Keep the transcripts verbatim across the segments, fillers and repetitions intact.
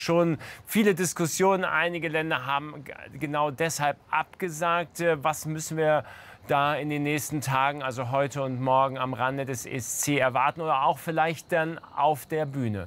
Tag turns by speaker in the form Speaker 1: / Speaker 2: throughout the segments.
Speaker 1: Schon viele Diskussionen. Einige Länder haben genau deshalb abgesagt. Was müssen wir da in den nächsten Tagen, also heute und morgen, am Rande des E S C erwarten oder auch vielleicht dann auf der Bühne?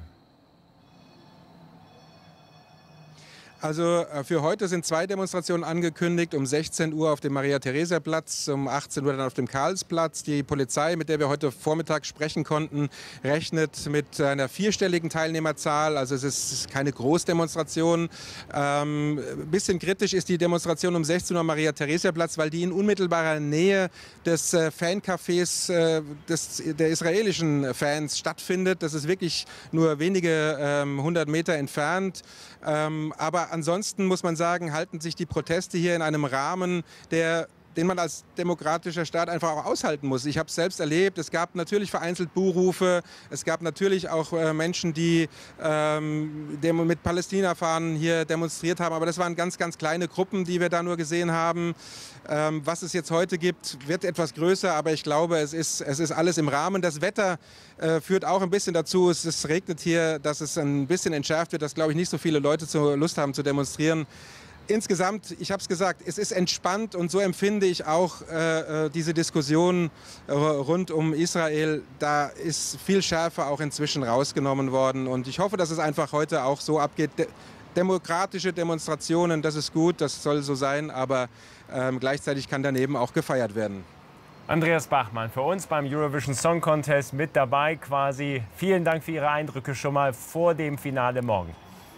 Speaker 2: Also für heute sind zwei Demonstrationen angekündigt, um sechzehn Uhr auf dem Maria-Theresia-Platz, um achtzehn Uhr dann auf dem Karlsplatz. Die Polizei, mit der wir heute Vormittag sprechen konnten, rechnet mit einer vierstelligen Teilnehmerzahl. Also es ist keine Großdemonstration. Ähm, ein bisschen kritisch ist die Demonstration um sechzehn Uhr am Maria-Theresia-Platz, weil die in unmittelbarer Nähe des äh, Fancafés äh, des, der israelischen Fans stattfindet. Das ist wirklich nur wenige ähm, hundert Meter entfernt. Ähm, aber ansonsten muss man sagen, halten sich die Proteste hier in einem Rahmen, der den man als demokratischer Staat einfach auch aushalten muss. Ich habe es selbst erlebt. Es gab natürlich vereinzelt Buhrufe. Es gab natürlich auch äh, Menschen, die ähm, mit Palästina-Fahnen hier demonstriert haben. Aber das waren ganz, ganz kleine Gruppen, die wir da nur gesehen haben. Ähm, was es jetzt heute gibt, wird etwas größer. Aber ich glaube, es ist, es ist alles im Rahmen. Das Wetter äh, führt auch ein bisschen dazu. Es, es regnet hier, dass es ein bisschen entschärft wird, dass, glaube ich, nicht so viele Leute zur Lust haben zu demonstrieren. Insgesamt, ich habe es gesagt, es ist entspannt und so empfinde ich auch äh, diese Diskussion äh, rund um Israel. Da ist viel Schärfe auch inzwischen rausgenommen worden und ich hoffe, dass es einfach heute auch so abgeht. De demokratische Demonstrationen, das ist gut, das soll so sein, aber äh, gleichzeitig kann daneben auch gefeiert werden.
Speaker 1: Andreas Bachmann für uns beim Eurovision Song Contest mit dabei quasi. Vielen Dank für Ihre Eindrücke schon mal vor dem Finale morgen.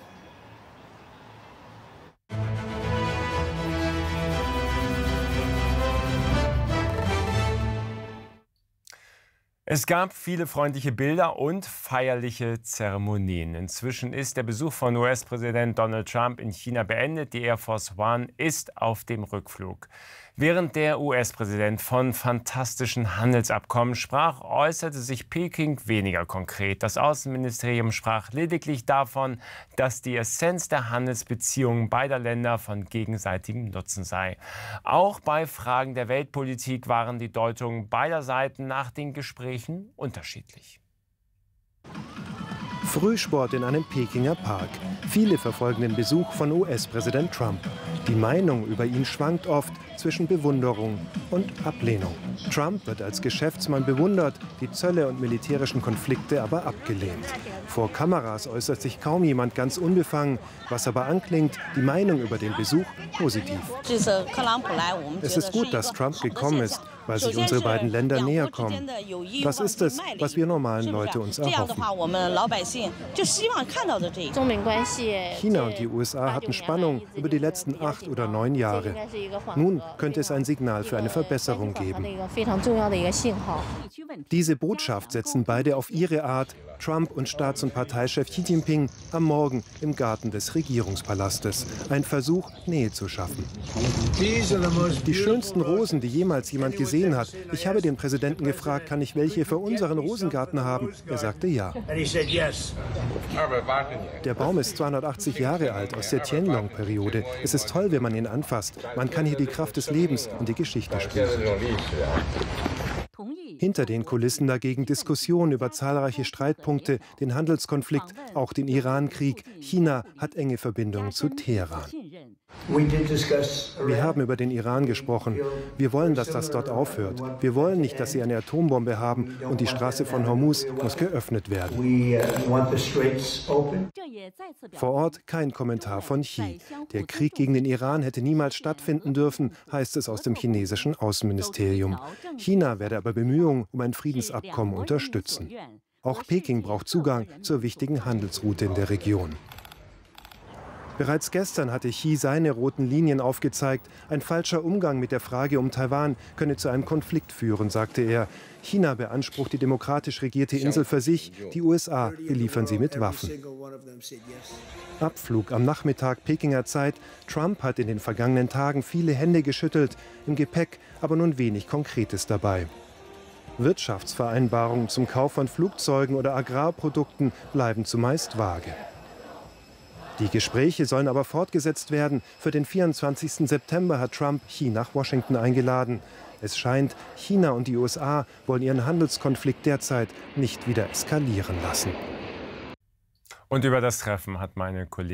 Speaker 1: Es gab viele freundliche Bilder und feierliche Zeremonien. Inzwischen ist der Besuch von U S-Präsident Donald Trump in China beendet. Die Air Force One ist auf dem Rückflug. Während der U S-Präsident von fantastischen Handelsabkommen sprach, äußerte sich Peking weniger konkret. Das Außenministerium sprach lediglich davon, dass die Essenz der Handelsbeziehungen beider Länder von gegenseitigem Nutzen sei. Auch bei Fragen der Weltpolitik waren die Deutungen beider Seiten nach den Gesprächen unterschiedlich.
Speaker 3: Frühsport in einem Pekinger Park. Viele verfolgen den Besuch von U S-Präsident Trump. Die Meinung über ihn schwankt oft zwischen Bewunderung und Ablehnung. Trump wird als Geschäftsmann bewundert, die Zölle und militärischen Konflikte aber abgelehnt. Vor Kameras äußert sich kaum jemand ganz unbefangen, was aber anklingt, die Meinung über den Besuch positiv. Es ist gut, dass Trump gekommen ist, weil sich unsere beiden Länder näher kommen. Das ist es, was wir normalen Leute uns erhoffen. China und die U S A hatten Spannung über die letzten acht oder neun Jahre. Nun könnte es ein Signal für eine Verbesserung geben. Diese Botschaft setzen beide auf ihre Art, Trump und Staats- und Parteichef Xi Jinping, am Morgen im Garten des Regierungspalastes. Ein Versuch, Nähe zu schaffen. Die schönsten Rosen, die jemals jemand gesehen hat. Ich habe den Präsidenten gefragt, kann ich welche für unseren Rosengarten haben? Er sagte ja. Der Baum ist zweihundertachtzig Jahre alt, aus der Tianlong-Periode. Es ist toll, wenn man ihn anfasst. Man kann hier die Kraft des Lebens und die Geschichte spüren. Hinter den Kulissen dagegen Diskussionen über zahlreiche Streitpunkte, den Handelskonflikt, auch den Irankrieg. China hat enge Verbindungen zu Teheran. Wir haben über den Iran gesprochen. Wir wollen, dass das dort aufhört. Wir wollen nicht, dass sie eine Atombombe haben und die Straße von Hormuz muss geöffnet werden. Vor Ort kein Kommentar von Xi. Der Krieg gegen den Iran hätte niemals stattfinden dürfen, heißt es aus dem chinesischen Außenministerium. China werde aber Bemühungen um ein Friedensabkommen unterstützen. Auch Peking braucht Zugang zur wichtigen Handelsroute in der Region. Bereits gestern hatte Xi seine roten Linien aufgezeigt. Ein falscher Umgang mit der Frage um Taiwan könne zu einem Konflikt führen, sagte er. China beansprucht die demokratisch regierte Insel für sich, die U S A beliefern sie mit Waffen. Abflug am Nachmittag Pekinger Zeit. Trump hat in den vergangenen Tagen viele Hände geschüttelt, im Gepäck aber nun wenig Konkretes dabei. Wirtschaftsvereinbarungen zum Kauf von Flugzeugen oder Agrarprodukten bleiben zumeist vage. Die Gespräche sollen aber fortgesetzt werden. Für den vierundzwanzigsten September hat Trump Xi nach Washington eingeladen. Es scheint, China und die U S A wollen ihren Handelskonflikt derzeit nicht wieder eskalieren lassen.
Speaker 1: Und über das Treffen hat meine Kollegin